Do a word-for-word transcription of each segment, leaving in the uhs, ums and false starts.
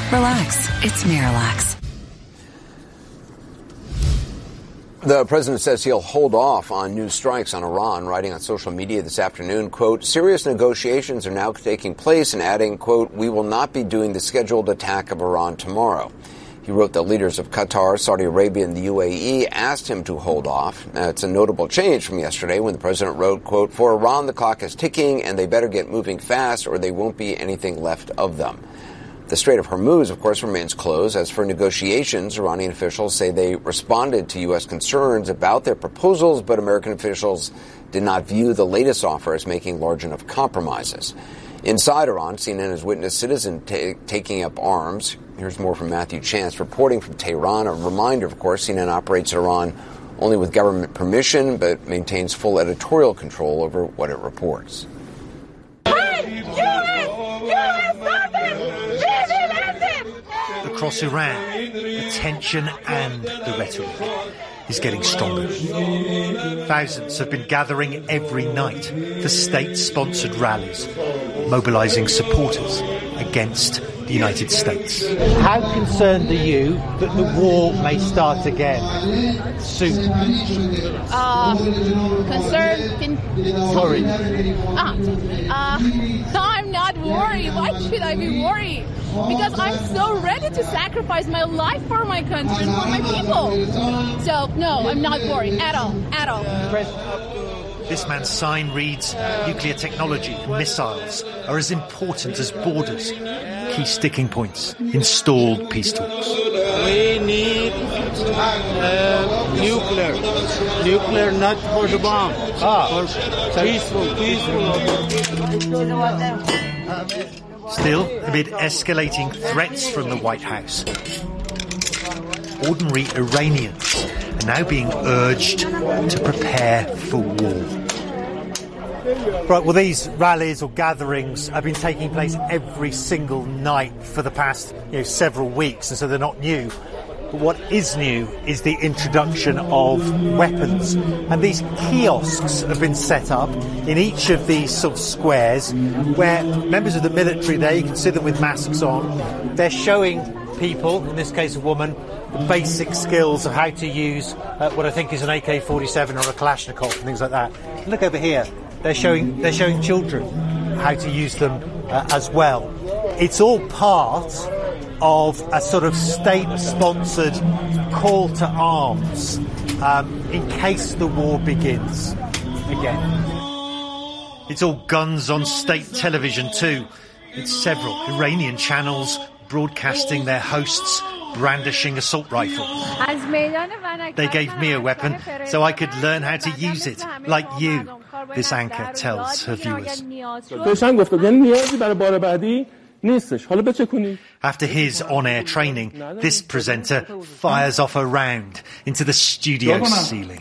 Relax. It's Miralax. The president says he'll hold off on new strikes on Iran, writing on social media this afternoon, quote, serious negotiations are now taking place, and adding, quote, we will not be doing the scheduled attack of Iran tomorrow. He wrote that leaders of Qatar, Saudi Arabia, and the U A E asked him to hold off. Now, it's a notable change from yesterday when the president wrote, quote, for Iran, the clock is ticking, and they better get moving fast or there won't be anything left of them. The Strait of Hormuz, of course, remains closed. As for negotiations, Iranian officials say they responded to U S concerns about their proposals, but American officials did not view the latest offer as making large enough compromises. Inside Iran, C N N has witnessed citizens ta- taking up arms. Here's more from Matthew Chance reporting from Tehran. A reminder, of course, C N N operates in Iran only with government permission, but maintains full editorial control over what it reports. Across Iran, the tension and the rhetoric is getting stronger. Thousands have been gathering every night for state-sponsored rallies, mobilizing supporters against the United States. How concerned are you that the war may start again soon? Uh, concerned? Worried? Ah, uh, I'm not worried. Why should I be worried? Because I'm so ready to sacrifice my life for my country and for my people. So, no, I'm not worried at all, at all. This man's sign reads, nuclear technology and missiles are as important as borders. Key sticking points, installed peace talks. We need uh, nuclear. Nuclear, not for the bomb. Ah. For peaceful, peaceful. Still, amid escalating threats from the White House, ordinary Iranians are now being urged to prepare for war. Right, well, these rallies or gatherings have been taking place every single night for the past, you know, several weeks, and so they're not new. But what is new is the introduction of weapons. And these kiosks have been set up in each of these sort of squares where members of the military there, you can see them with masks on, they're showing people, in this case a woman, the basic skills of how to use uh, what I think is an A K forty-seven or a Kalashnikov and things like that. And look over here, they're showing, they're showing children how to use them uh, as well. It's all part of a sort of state-sponsored call to arms um, in case the war begins again. It's all guns on state television too. It's several Iranian channels broadcasting their hosts brandishing assault rifles. They gave me a weapon so I could learn how to use it, like you, this anchor tells her viewers. After his on-air training, this presenter fires off a round into the studio ceiling.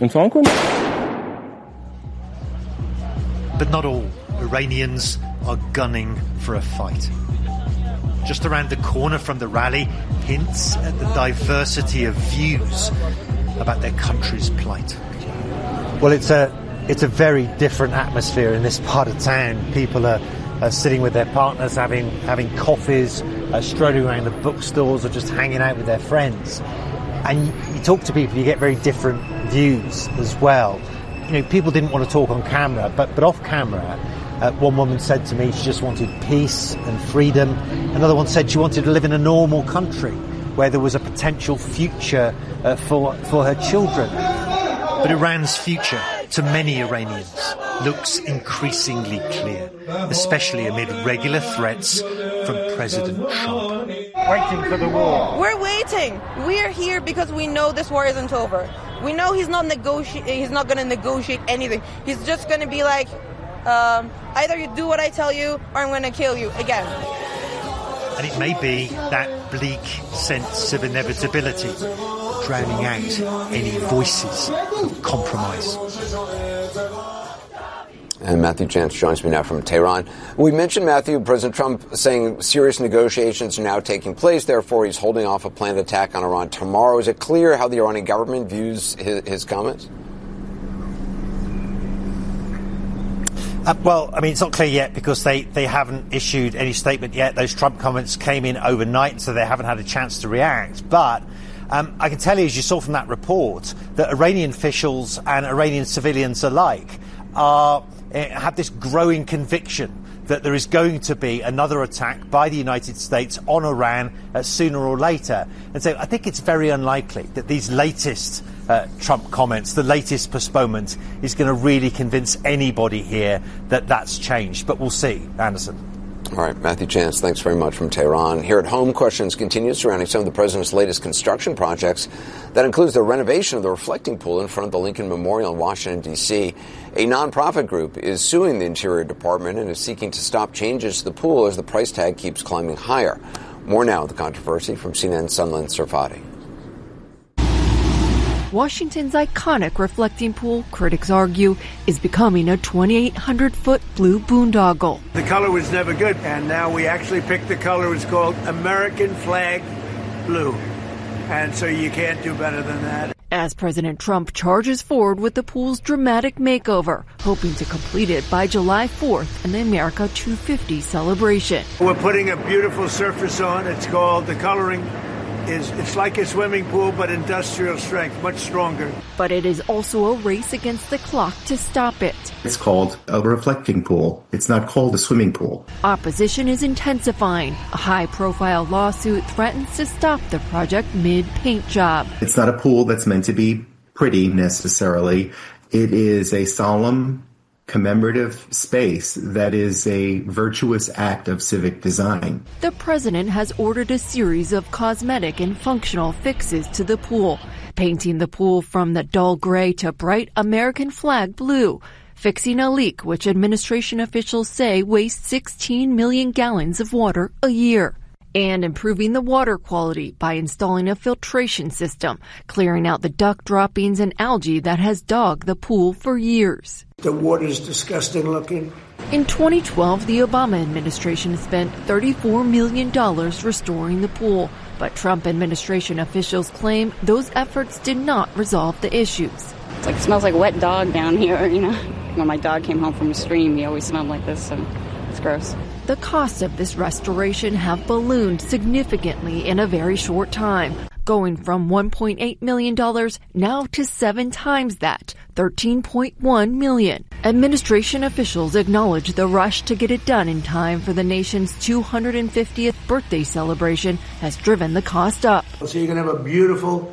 But not all Iranians are gunning for a fight. Just around the corner from the rally, hints at the diversity of views about their country's plight. Well, it's a it's a very different atmosphere in this part of town. People are Uh, sitting with their partners, having having coffees, uh, strolling around the bookstores, or just hanging out with their friends. And you, you talk to people, you get very different views as well. You know, people didn't want to talk on camera, but but off camera, uh, one woman said to me she just wanted peace and freedom. Another one said she wanted to live in a normal country where there was a potential future uh, for for her children. But Iran's future, to many Iranians, looks increasingly clear, especially amid regular threats from President Trump. Waiting for the war. We're waiting. We're here because we know this war isn't over. We know he's not negoti- He's not going to negotiate anything. He's just going to be like, um, either you do what I tell you, or I'm going to kill you again. And it may be that bleak sense of inevitability, drowning out any voices of compromise. And Matthew Chance joins me now from Tehran. We mentioned, Matthew, President Trump saying serious negotiations are now taking place. Therefore, he's holding off a planned attack on Iran tomorrow. Is it clear how the Iranian government views his, his comments? Uh, well, I mean, it's not clear yet because they, they haven't issued any statement yet. Those Trump comments came in overnight, so they haven't had a chance to react. But um, I can tell you, as you saw from that report, that Iranian officials and Iranian civilians alike are uh, have this growing conviction that there is going to be another attack by the United States on Iran uh, sooner or later. And so I think it's very unlikely that these latest uh, Trump comments, the latest postponement, is going to really convince anybody here that that's changed. But we'll see. Anderson. All right, Matthew Chance, thanks very much from Tehran. Here at home, questions continue surrounding some of the president's latest construction projects. That includes the renovation of the reflecting pool in front of the Lincoln Memorial in Washington, D C A nonprofit group is suing the Interior Department and is seeking to stop changes to the pool as the price tag keeps climbing higher. More now of the controversy from C N N's Sunland Sarfati. Washington's iconic reflecting pool, critics argue, is becoming a twenty-eight hundred foot blue boondoggle. The color was never good, and now we actually picked the color. It's called American Flag Blue. And so you can't do better than that. As President Trump charges forward with the pool's dramatic makeover, hoping to complete it by July fourth in the America two fifty celebration. We're putting a beautiful surface on. It's called, the coloring is, it's like a swimming pool, but industrial strength, much stronger. But it is also a race against the clock to stop it. It's called a reflecting pool. It's not called a swimming pool. Opposition is intensifying. A high-profile lawsuit threatens to stop the project mid-paint job. It's not a pool that's meant to be pretty necessarily. It is a solemn, commemorative space that is a virtuous act of civic design. The president has ordered a series of cosmetic and functional fixes to the pool, painting the pool from the dull gray to bright American flag blue, fixing a leak which administration officials say wastes sixteen million gallons of water a year, and improving the water quality by installing a filtration system, clearing out the duck droppings and algae that has dogged the pool for years. The water's disgusting looking. In twenty twelve, the Obama administration spent thirty-four million dollars restoring the pool, but Trump administration officials claim those efforts did not resolve the issues. It's like, it smells like wet dog down here, you know. When my dog came home from a stream, he always smelled like this, so it's gross. The costs of this restoration have ballooned significantly in a very short time, going from one point eight million dollars now to seven times that, thirteen point one million dollars. Administration officials acknowledge the rush to get it done in time for the nation's two hundred fiftieth birthday celebration has driven the cost up. So you're going to have a beautiful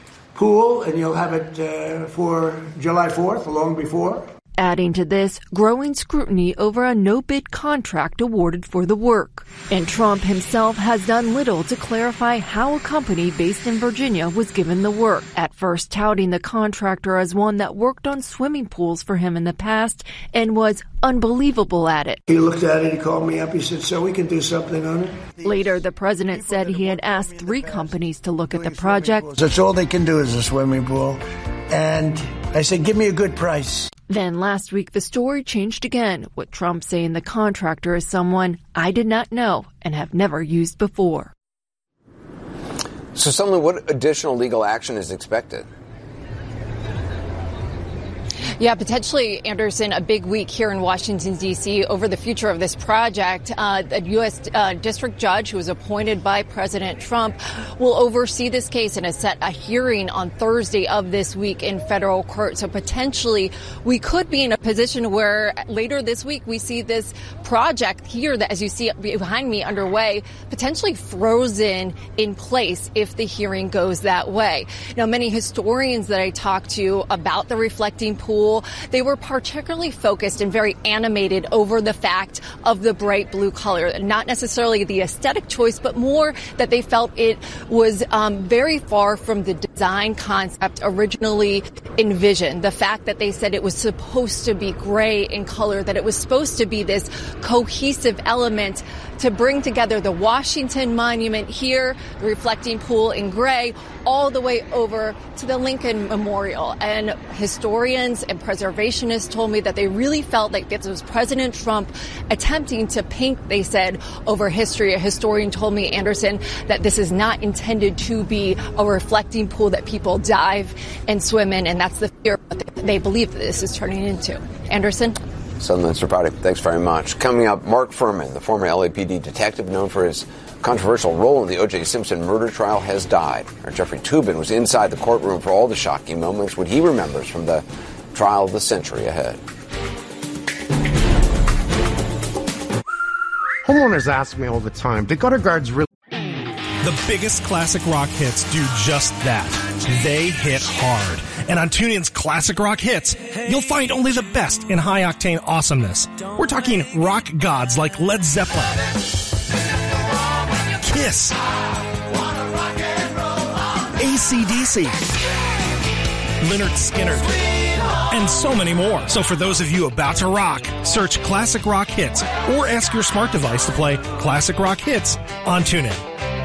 pool, and you'll have it uh, for July fourth, long before. Adding to this, growing scrutiny over a no-bid contract awarded for the work. And Trump himself has done little to clarify how a company based in Virginia was given the work, at first touting the contractor as one that worked on swimming pools for him in the past and was unbelievable at it. He looked at it, he called me up, he said, so we can do something on it? Later, the president said he had asked three companies to look at the project. That's all they can do is a swimming pool. And I said, give me a good price. Then last week, the story changed again, with Trump saying the contractor is someone I did not know and have never used before. So, Sunland, what additional legal action is expected? Yeah, potentially, Anderson, a big week here in Washington, D C over the future of this project. Uh, a U S Uh, district judge who was appointed by President Trump will oversee this case and has set a hearing on Thursday of this week in federal court. So potentially we could be in a position where later this week we see this project here that, as you see behind me, underway, potentially frozen in place if the hearing goes that way. Now, many historians that I talked to about the reflecting pool, they were particularly focused and very animated over the fact of the bright blue color, not necessarily the aesthetic choice, but more that they felt it was um, very far from the design concept originally envisioned. The fact that they said it was supposed to be gray in color, that it was supposed to be this cohesive element to bring together the Washington Monument here, the reflecting pool in gray, all the way over to the Lincoln Memorial. And historians and preservationists told me that they really felt like this was President Trump attempting to paint, they said, over history. A historian told me, Anderson, that this is not intended to be a reflecting pool that people dive and swim in, and that's the fear that they believe that this is turning into. Anderson? Southminster Friday. Thanks very much. Coming up, Mark Fuhrman, the former L A P D detective known for his controversial role in the O J Simpson murder trial, has died. Our Jeffrey Toobin was inside the courtroom for all the shocking moments, what he remembers from the trial of the century ahead. Homeowners ask me all the time, do gutter guards really... The biggest classic rock hits do just that. They hit hard. And on TuneIn's Classic Rock Hits, you'll find only the best in high-octane awesomeness. We're talking rock gods like Led Zeppelin, Kiss, A C D C, Lynyrd Skynyrd, and so many more. So for those of you about to rock, search Classic Rock Hits or ask your smart device to play Classic Rock Hits on TuneIn.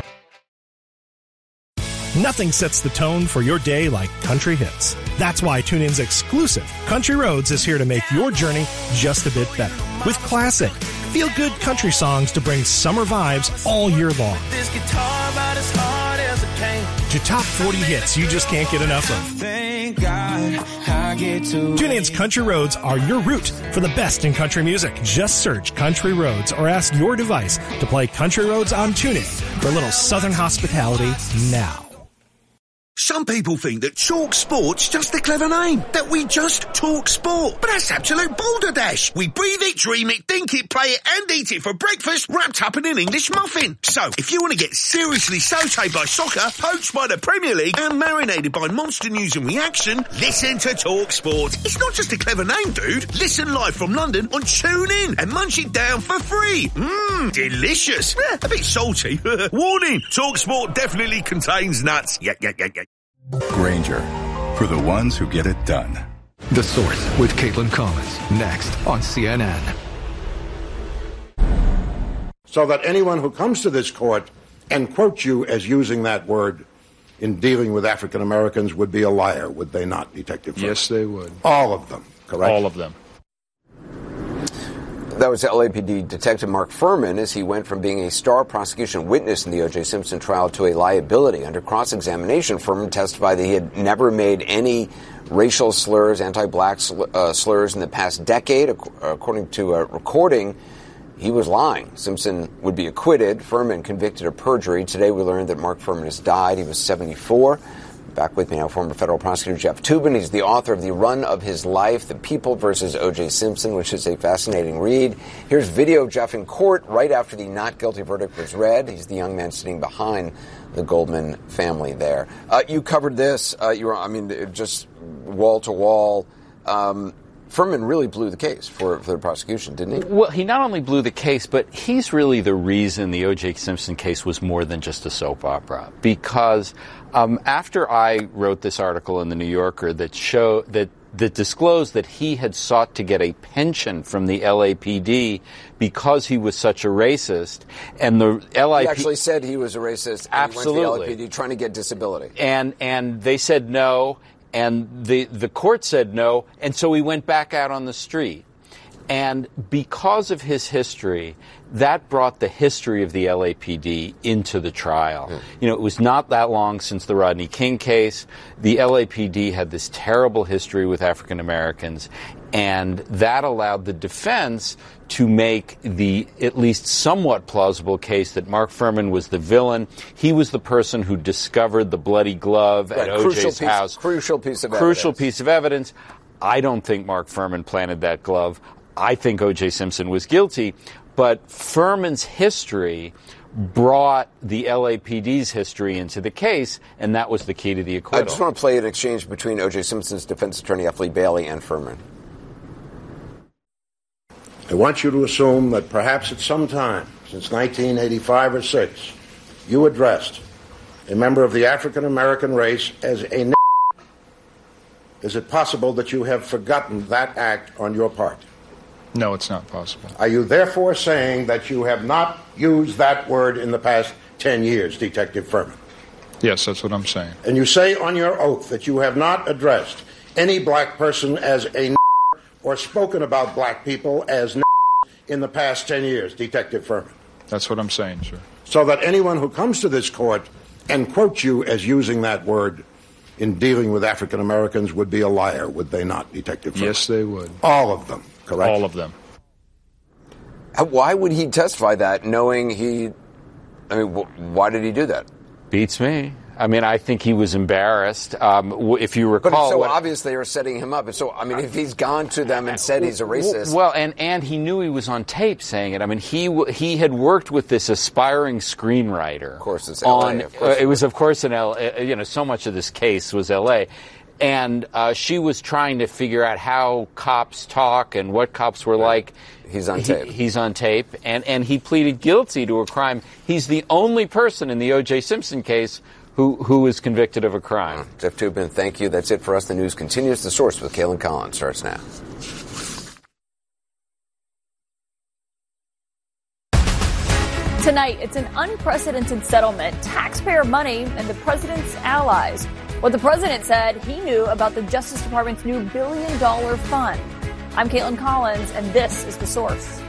Nothing sets the tone for your day like country hits. That's why TuneIn's exclusive Country Roads is here to make your journey just a bit better. With classic, feel-good country songs to bring summer vibes all year long. This guitar about as hard as it can. To top forty hits you just can't get enough of. Thank God I get to TuneIn's Country Roads are your route for the best in country music. Just search Country Roads or ask your device to play Country Roads on TuneIn for a little southern hospitality now. Some people think that Talk Sport's just a clever name, that we just talk sport. But that's absolute balderdash. We breathe it, dream it, think it, play it, and eat it for breakfast, wrapped up in an English muffin. So, if you want to get seriously sautéed by soccer, poached by the Premier League, and marinated by monster news and reaction, listen to Talk Sport. It's not just a clever name, dude. Listen live from London on TuneIn and munch it down for free. Mmm, delicious. Eh, a bit salty. Warning, Talk Sport definitely contains nuts. Yeah, yeah, yeah, yeah. Grainger, for the ones who get it done. The Source with Caitlin Collins, next on C N N. So that anyone who comes to this court and quotes you as using that word in dealing with African Americans would be a liar, would they not, Detective Furman? Yes, they would. All of them, correct? All of them. That was L A P D Detective Mark Fuhrman as he went from being a star prosecution witness in the O J Simpson trial to a liability. Under cross-examination, Fuhrman testified that he had never made any racial slurs, anti-black sl- uh, slurs in the past decade. Ac- according to a recording, he was lying. Simpson would be acquitted. Fuhrman convicted of perjury. Today we learned that Mark Fuhrman has died. He was seventy-four. Back with me now, former federal prosecutor Jeff Toobin. He's the author of The Run of His Life, The People versus O J Simpson, which is a fascinating read. Here's video of Jeff in court right after the not guilty verdict was read. He's the young man sitting behind the Goldman family there. Uh, you covered this. Uh, you were, I mean, just wall to wall. Um, Fuhrman really blew the case for, for the prosecution, didn't he? Well, he not only blew the case, but he's really the reason the O J Simpson case was more than just a soap opera. Because um, after I wrote this article in the New Yorker that show that that disclosed that he had sought to get a pension from the L A P D because he was such a racist, and the L A P D... He actually said he was a racist, and absolutely. He went to the L A P D trying to get disability. And and they said no, and the, the court said no, and so he went back out on the street. And because of his history, that brought the history of the L A P D into the trial. Mm. You know, it was not that long since the Rodney King case. The L A P D had this terrible history with African Americans, and that allowed the defense to make the at least somewhat plausible case that Mark Fuhrman was the villain. He was the person who discovered the bloody glove right, at O J's piece, house. Crucial piece of Crucial evidence. piece of evidence. I don't think Mark Fuhrman planted that glove. I think O J Simpson was guilty, but Fuhrman's history brought the L A P D's history into the case, and that was the key to the acquittal. I just want to play an exchange between O J Simpson's defense attorney, F. Lee Bailey, and Fuhrman. I want you to assume that perhaps at some time, since nineteen eighty-five or six, you addressed a member of the African American race as a n***. Is it possible that you have forgotten that act on your part? No, it's not possible. Are you therefore saying that you have not used that word in the past ten years, Detective Fuhrman? Yes, that's what I'm saying. And you say on your oath that you have not addressed any black person as a n*** or spoken about black people as n*** in the past ten years, Detective Fuhrman? That's what I'm saying, sir. So that anyone who comes to this court and quotes you as using that word in dealing with African Americans would be a liar, would they not, Detective Fuhrman? Yes, they would. All of them. correct? All of them. Why would he testify that knowing he, I mean, why did he do that? Beats me. I mean, I think he was embarrassed. Um, if you recall, but it's so what, obvious they were setting him up. So, I mean, if he's gone to them and said he's a racist, well, and and he knew he was on tape saying it. I mean, he he had worked with this aspiring screenwriter. Of course, it's L A. On, of course uh, it was, of course, in L A. You know, so much of this case was L A. And uh, she was trying to figure out how cops talk and what cops were like. He's on he, tape. He's on tape, and and he pleaded guilty to a crime. He's the only person in the O J Simpson case who who is convicted of a crime. Jeff Toobin, thank you. That's it for us. The news continues. The Source with Kaitlan Collins starts now. Tonight, it's an unprecedented settlement, taxpayer money, and the president's allies. What the president said he knew about the Justice Department's new billion dollar fund. I'm Kaitlan Collins, and this is The Source.